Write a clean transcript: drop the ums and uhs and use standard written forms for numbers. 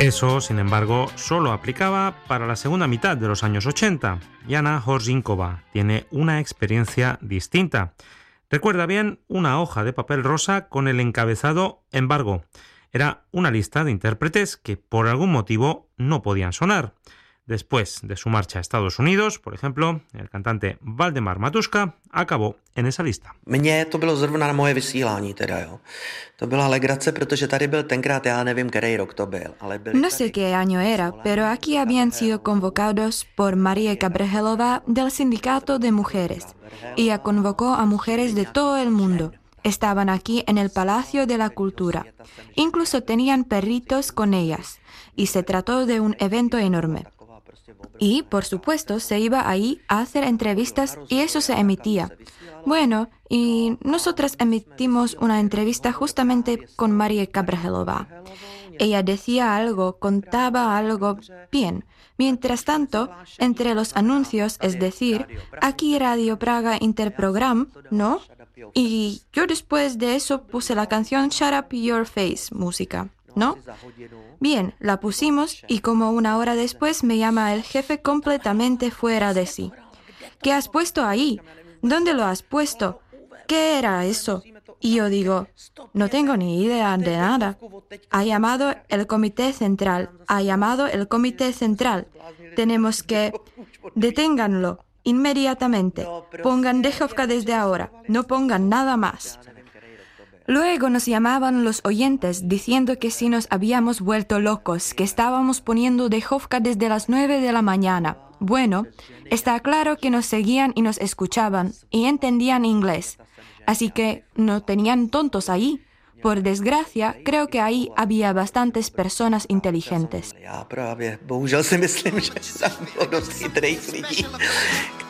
Eso, sin embargo, solo aplicaba para la segunda mitad de los años 80. Jana Horzinkova tiene una experiencia distinta. Recuerda bien una hoja de papel rosa con el encabezado Embargo. Era una lista de intérpretes que por algún motivo no podían sonar. Después de su marcha a Estados Unidos, por ejemplo, el cantante Valdemar Matuška acabó en esa lista. Mně to bylo zrovna na moje vysílání teda, jo. To byla legrace, protože tady byl tenkrát, já nevím, který rok to byl, ale byli No sé qué año era, pero aquí habían sido convocados por María Gabrhelová del Sindicato de Mujeres. Ella convocó a mujeres de todo el mundo. Estaban aquí en el Palacio de la Cultura. Incluso tenían perritos con ellas. Y se trató de un evento enorme. Y, por supuesto, se iba ahí a hacer entrevistas y eso se emitía. Bueno, y nosotras emitimos una entrevista justamente con María Gabrhelová. Ella decía algo, contaba algo bien. Mientras tanto, entre los anuncios, es decir, aquí Radio Praga Interprogram, ¿no? Y yo después de eso puse la canción Shut Up Your Face, música, ¿no? Bien, la pusimos y como una hora después me llama el jefe completamente fuera de sí. ¿Qué has puesto ahí? ¿Dónde lo has puesto? ¿Qué era eso? Y yo digo, no tengo ni idea de nada. Ha llamado el comité central, Tenemos que... Deténganlo, inmediatamente. Pongan dejovka desde ahora, no pongan nada más. Luego nos llamaban los oyentes diciendo que si nos habíamos vuelto locos, que estábamos poniendo dejovka desde las 9 de la mañana. Bueno, está claro que nos seguían y nos escuchaban y entendían inglés. Así que no tenían tontos ahí. Por desgracia, creo que ahí había bastantes personas inteligentes. Já právě, bohužel si myslím, že tam bylo dost chytrých lidí,